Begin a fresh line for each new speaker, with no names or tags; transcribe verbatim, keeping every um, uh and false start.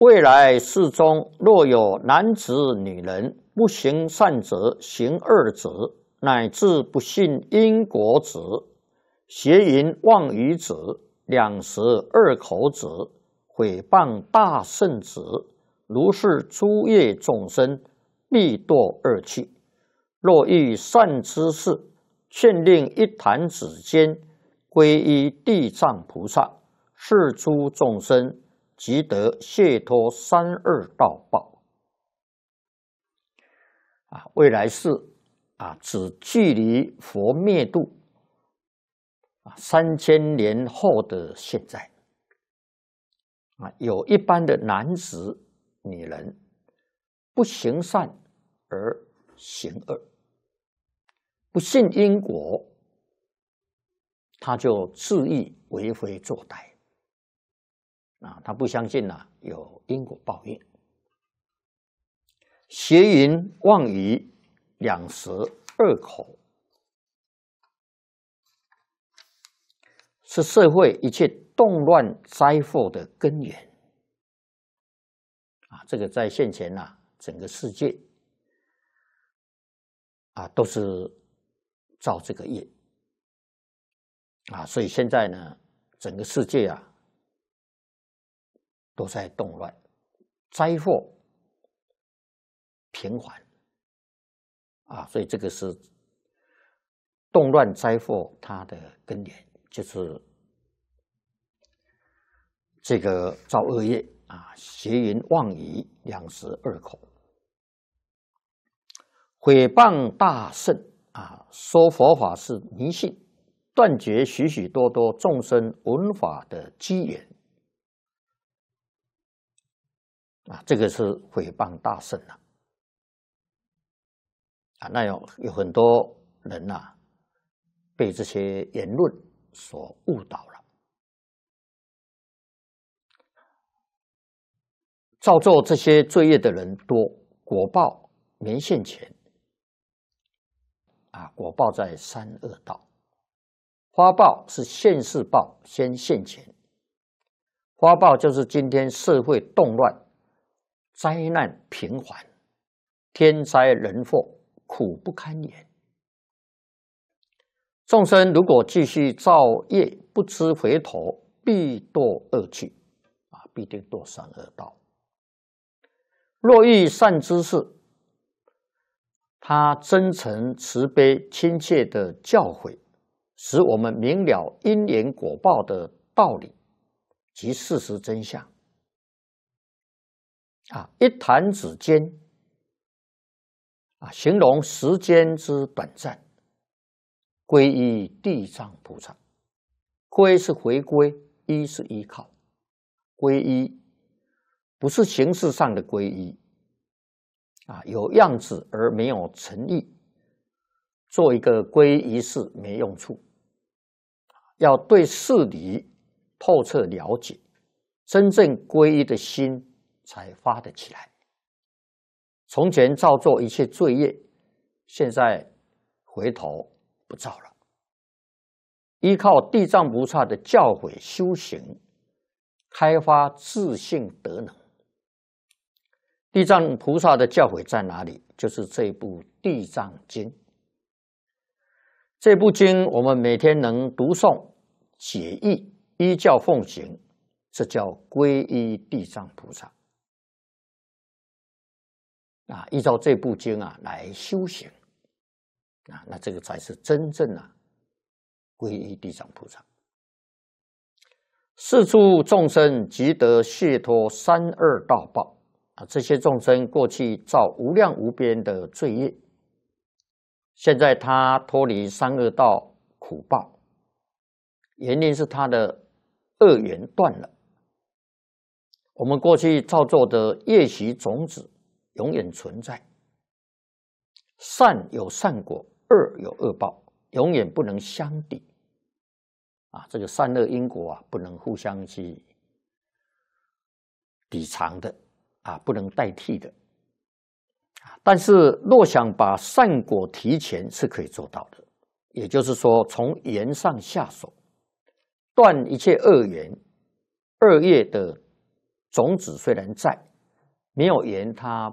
未来世中，若有男子、女人不行善者，行恶者，乃至不信因果者，邪淫妄语者，两舌恶口者，毁谤大圣者，如是诸业众生，必堕恶趣。若遇善知识，劝令一弹指间，皈依地藏菩萨，是诸众生即得解脱三恶道报。啊，未来世啊，指距离佛灭度啊三千年后的现在。啊，有一般的男子、女人不行善而行恶，不信因果，他就恣意为非作歹。啊，他不相信啊有因果报应，邪淫妄语，两舌恶口，是社会一切动乱灾祸的根源。啊，这个在现前啊，整个世界啊都是造这个业。啊，所以现在呢，整个世界啊都在动乱，灾祸频繁啊，所以这个是动乱灾祸它的根源，就是这个造恶业啊，邪淫妄语，两舌恶口，毁谤大圣啊，说佛法是迷信，断绝许许多多众生闻法的机缘。啊，这个是毁谤大圣啊！啊，那有有很多人呐、啊，被这些言论所误导了，造作这些罪业的人多，果报没现前。啊，果报在三恶道，花报是现世报先现前。花报就是今天社会动乱。灾难频繁，天灾人祸，苦不堪言。众生如果继续造业，不知回头，必堕恶趣，啊，必定堕三恶道。若遇善知识，他真诚慈悲、亲切的教诲，使我们明了因缘果报的道理及事实真相。啊，一弹指间，啊，形容时间之短暂。皈依地藏菩萨，皈是回归，依是依靠。皈依不是形式上的皈依，啊，有样子而没有诚意，做一个皈依仪式没用处。要对事理透彻了解，真正皈依的心才发得起来。从前造作一切罪业，现在回头不造了。依靠地藏菩萨的教诲修行，开发自性德能。地藏菩萨的教诲在哪里？就是这部《地藏经》。这部经我们每天能读诵、解义、依教奉行，这叫皈依地藏菩萨。啊，依照这部经啊来修行，啊，那这个才是真正啊皈依地藏菩萨。是诸众生即得解脱三恶道报啊！这些众生过去造无量无边的罪业，现在他脱离三恶道苦报，原因是他的恶缘断了。我们过去造作的业习种子永远存在，善有善果，恶有恶报，永远不能相抵。啊，这个善恶因果啊，不能互相去抵偿的，啊，不能代替的。但是若想把善果提前，是可以做到的。也就是说，从缘上下手，断一切恶缘、恶业的种子虽然在，没有缘它